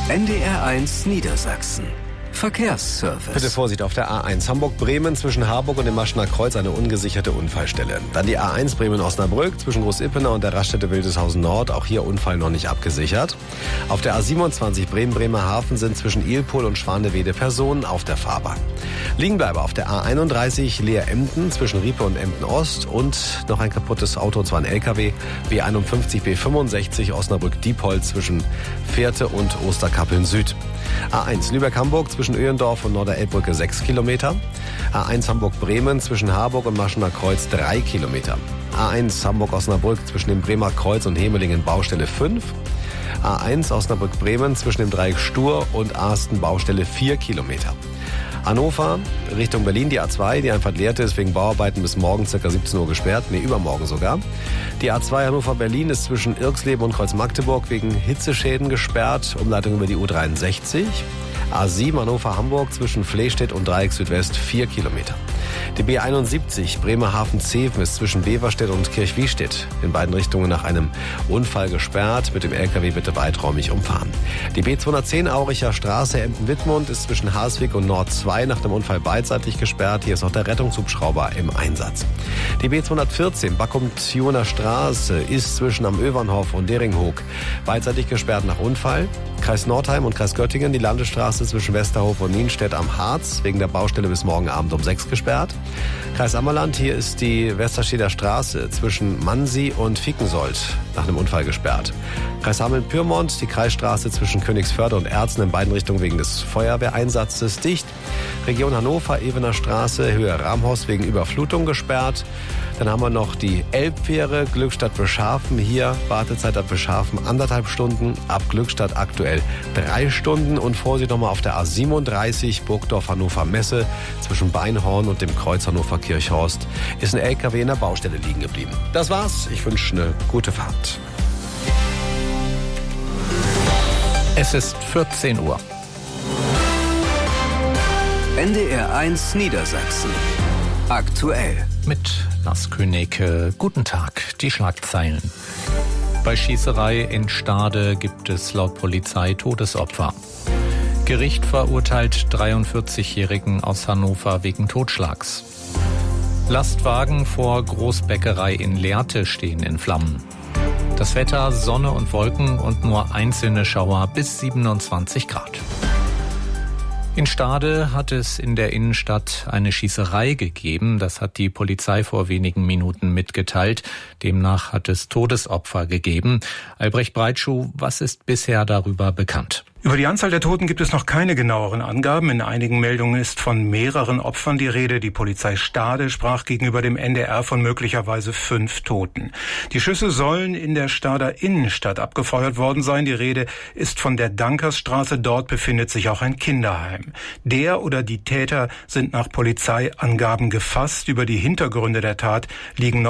NDR1 Niedersachsen. Verkehrsservice. Bitte Vorsicht auf der A1 Hamburg-Bremen zwischen Harburg und dem Maschener Kreuz eine ungesicherte Unfallstelle. Dann die A1 Bremen-Osnabrück zwischen Groß-Ippener und der Raststätte Wildeshausen Nord. Auch hier Unfall noch nicht abgesichert. Auf der A27 Bremen-Bremerhaven sind zwischen Ilpol und Schwanewede Personen auf der Fahrbahn. Liegenbleiber auf der A31 Leer-Emden zwischen Riepe und Emden-Ost und noch ein kaputtes Auto, und zwar ein LKW. B51 B65 Osnabrück-Diepholz zwischen Fährte und Osterkappeln-Süd. A1 Lübeck-Hamburg zwischen Öhendorf und Norderelbbrücke 6 Kilometer. A1 Hamburg-Bremen zwischen Harburg und Maschener Kreuz 3 Kilometer. A1 Hamburg-Osnabrück zwischen dem Bremer Kreuz und Hemelingen Baustelle 5. A1 Osnabrück-Bremen zwischen dem Dreieck Stur und Arsten Baustelle 4 Kilometer. Hannover Richtung Berlin, die A2, die einfach leerte, ist wegen Bauarbeiten bis morgen ca. 17 Uhr gesperrt, übermorgen sogar. Die A2 Hannover-Berlin ist zwischen Irxleben und Kreuz-Magdeburg wegen Hitzeschäden gesperrt, Umleitung über die U63. A7 Hannover-Hamburg zwischen Flehstedt und Dreieck Südwest 4 Kilometer. Die B71 Bremerhaven-Zeven ist zwischen Beverstedt und Kirchwiestedt in beiden Richtungen nach einem Unfall gesperrt. Mit dem LKW bitte weiträumig umfahren. Die B210 Auricher Straße Emden-Wittmund ist zwischen Harswig und Nord 2 nach dem Unfall beidseitig gesperrt. Hier ist auch der Rettungshubschrauber im Einsatz. Die B214 Backum-Thioner Straße ist zwischen am Öwernhof und Deringhoek beidseitig gesperrt nach Unfall. Kreis Nordheim und Kreis Göttingen die Landesstraße zwischen Westerhof und Nienstedt am Harz wegen der Baustelle bis morgen Abend um 6 gesperrt. Kreis Ammerland, hier ist die Westersteder Straße zwischen Mansi und Fickensold nach einem Unfall gesperrt. Kreis Hameln-Pyrmont, die Kreisstraße zwischen Königsförde und Erzen in beiden Richtungen wegen des Feuerwehreinsatzes dicht. Region Hannover, Evener Straße, Höhe Ramhaus wegen Überflutung gesperrt. Dann haben wir noch die Elbfähre Glückstadt-Beschhafen. Hier Wartezeit ab Beschhafen 1,5 Stunden, ab Glückstadt aktuell 3 Stunden. Und Vorsicht nochmal auf der A37 Burgdorf-Hannover-Messe zwischen Beinhorn und dem Kreuz Hannover-Kirchhorst ist ein LKW in der Baustelle liegen geblieben. Das war's. Ich wünsche eine gute Fahrt. Es ist 14 Uhr. NDR1 Niedersachsen. Aktuell. Mit Lars König. Guten Tag. Die Schlagzeilen. Bei Schießerei in Stade gibt es laut Polizei Todesopfer. Gericht verurteilt 43-Jährigen aus Hannover wegen Totschlags. Lastwagen vor Großbäckerei in Lehrte stehen in Flammen. Das Wetter, Sonne und Wolken und nur einzelne Schauer bis 27 Grad. In Stade hat es in der Innenstadt eine Schießerei gegeben. Das hat die Polizei vor wenigen Minuten mitgeteilt. Demnach hat es Todesopfer gegeben. Albrecht Breitschuh, was ist bisher darüber bekannt? Über die Anzahl der Toten gibt es noch keine genaueren Angaben. In einigen Meldungen ist von mehreren Opfern die Rede. Die Polizei Stade sprach gegenüber dem NDR von möglicherweise 5 Toten. Die Schüsse sollen in der Stader Innenstadt abgefeuert worden sein. Die Rede ist von der Dankersstraße. Dort befindet sich auch ein Kinderheim. Der oder die Täter sind nach Polizeiangaben gefasst. Über die Hintergründe der Tat liegen